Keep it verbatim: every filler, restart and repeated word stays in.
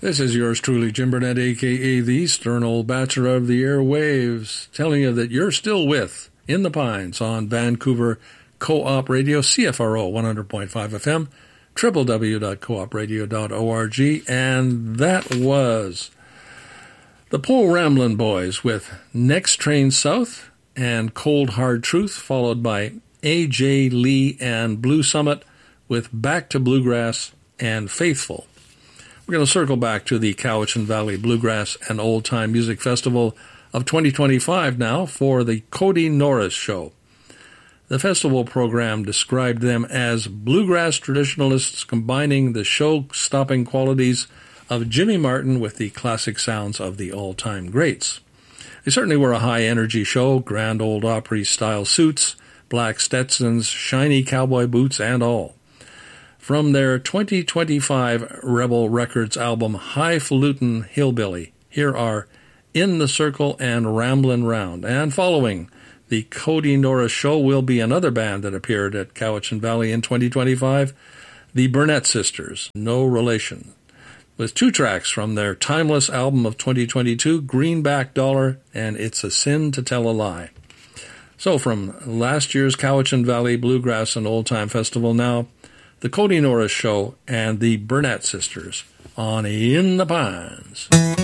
This is yours truly, Jim Burnett, a k a the stern old bachelor of the airwaves, telling you that you're still with In the Pines on Vancouver Co-op Radio, C F R O one hundred point five F M, w w w dot co op radio dot org, and that was the Pole Ramblin' Boys with Next Train South and Cold Hard Truth, followed by A J Lee and Blue Summit with Back to Bluegrass and Faithful. We're going to circle back to the Cowichan Valley Bluegrass and Old Time Music Festival of twenty twenty-five now for the Cody Norris Show. The festival program described them as bluegrass traditionalists combining the show-stopping qualities of Jimmy Martin with the classic sounds of the all-time greats. They certainly were a high-energy show, Grand Ole Opry-style suits, black Stetsons, shiny cowboy boots, and all. From their twenty twenty-five Rebel Records album Highfalutin Hillbilly, here are In the Circle and Ramblin' Round. And following the Cody Norris Show will be another band that appeared at Cowichan Valley in twenty twenty-five, the Burnett Sisters, No Relation, with two tracks from their timeless album of twenty twenty-two, Greenback Dollar and It's a Sin to Tell a Lie. So from last year's Cowichan Valley Bluegrass and Old Time Festival now, the Cody Norris Show and the Burnett Sisters on In the Pines.